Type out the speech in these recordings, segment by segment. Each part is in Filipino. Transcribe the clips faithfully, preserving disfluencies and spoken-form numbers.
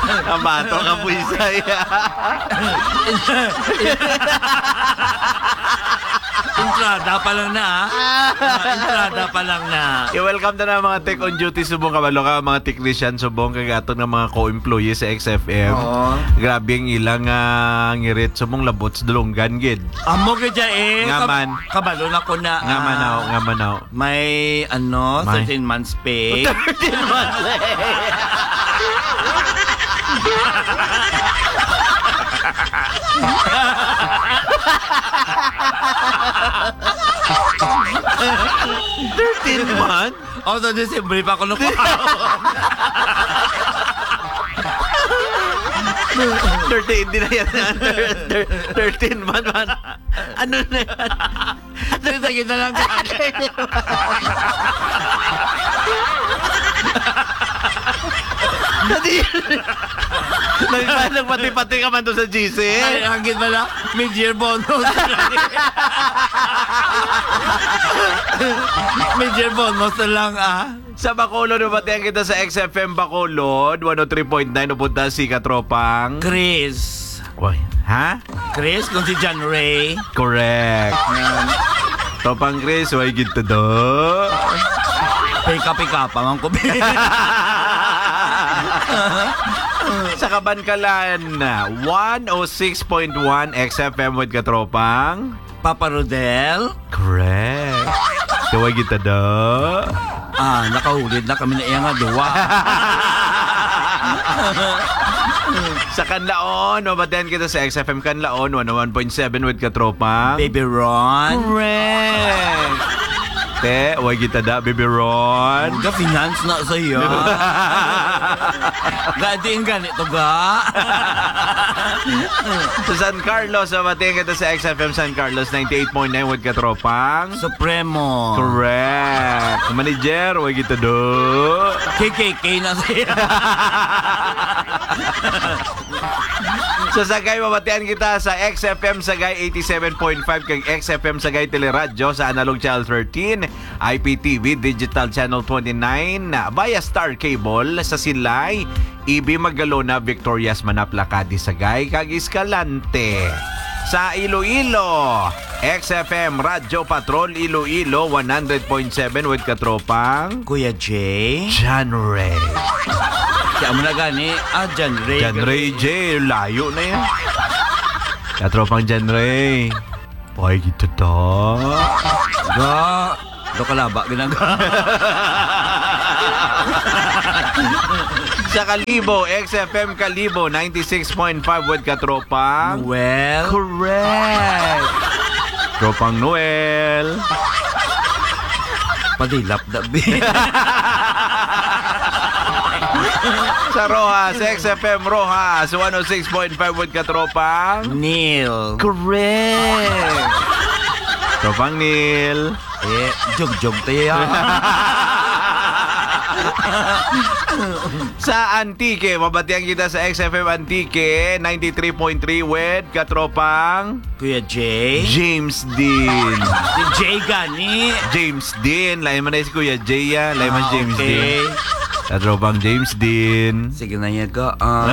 Ang bato ka puisay. Entrada pa lang na, ah. Ah, entrada pa lang na. I-welcome na ng mga tech on duty subong kabalo ka, mga technician subong kagato ng mga co-employees sa X F M. Oo. Grabe ang ilang uh, ngirit subong labot sa dulonggan gid. Amo ka eh. Ngaman. Kab- kabalo na ko na. Nga manaw, nga manaw. May, ano, May- thirteen months pay. thirteen months thirteen months? O, sa December pa ako nakuha. thirteen, hindi na yan. thirteen months, man. Ano na yan? Sige na lang. Nagpalang pati-pati ka man to sa G C. Ay, hangit ba lang? Mid-year bonus. Mid-year bonus na lang, ah. Sa Bacolod, nabatihan kita sa X F M Bacolod, one oh three point nine, upunta si Katropang. Chris. Why? Ha? Chris, kung si John Ray. Correct. Tropang Chris, why kita do? Pika-pika pa man ko. Sa Kabankalan, one oh six point one X F M with Katropang. Papa Rodel. Correct. Kaway kita do? Ah, nakahulid na kami na iya nga duwa. Sa Kanlaon, mabatihan kita sa X F M Kanlaon, one oh one point seven with Katropang. Baby Ron. Correct. Te, wag kita da, Baby Ron. Ga finance na sa iyo. Ga din ganito ga. Sa San Carlos, mabatihan kita sa X F M San Carlos, ninety-eight point nine with Katropang. Supremo. Correct. Manager, wag kita do. K K K na sa iyo. Sa Sagay, mabatian kita sa X F M Sagay eighty-seven point five kag X F M Sagay Teleradyo sa Analog Channel thirteen, I P T V Digital Channel twenty-nine, via Star Cable sa Silay, I B Magalona, Victorias Manaplacadi Sagay kag Escalante. Sa Iloilo, X F M Radyo Patrol Iloilo one hundred point seven with Katropang. Kuya Jay. John Ray. Kaya mo na gani. Ah, John Ray. John Ray J. Layo na yan. Katropang John Ray. Why kita to? Ga. Do kalaba. Ginaga. Sa Kalibo, X F M Kalibo, ninety-six point five with Katropang. Well. Correct. Tropang Noel. Padilap da bi. Sa Rojas, X F M Rojas, one oh six point five with Katropang. Neil. Correct. Tropang Neil. Eh, jog-jog tayo. Sa Antique, mabatihan kita sa X F M Antique, ninety-three point three with Katropang. Kuya Jay. James Dean. Si Jay gani. James Dean. Lain man na si Kuya Jay, ah. Lain man Ah, James okay. Dean. Katropang James Dean. Sige na yan ka. Ah.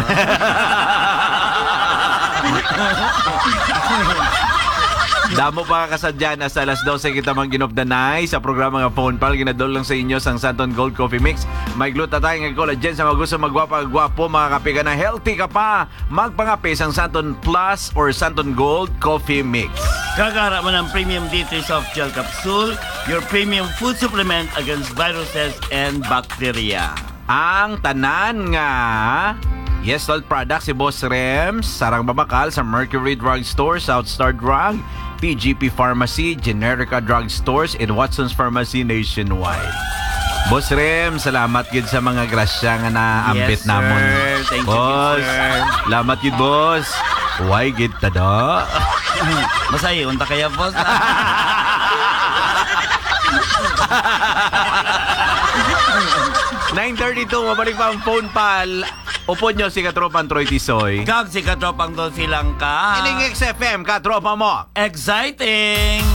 Damo pa kasadya na sa alas dose kita mang ginobdanay sa programa nga Phone Pal. Ginadol lang sa inyo sang Santon Gold Coffee Mix. May glutatay nga collagen sa mga gusto magwapa-gwapo, mga kape ka na healthy ka pa. Magpangape sang Santon Plus or Santon Gold Coffee Mix. Gagara mo ng Premium D three Soft Gel Capsule, your premium food supplement against viruses and bacteria. Ang tanan nga Yes Salt Products si Boss Rems, Sarang Babakal sa Mercury Drug Store, South Star Drug, P G P Pharmacy, Generica Drug Stores, and Watson's Pharmacy nationwide. Boss Rem, salamat gid sa mga grasya nga naambit Yes, namon. sir. Thank you, boss. sir. Salamat gid, boss. Why gid tada? Masaya, unta kaya, boss. nine thirty-two, mabalik pa ang phone pal. Upo nyo si Katropang Troy Tisoy. Gag si Katropang Dolphy lang ka. Ining X F M, Katropa mo. Exciting!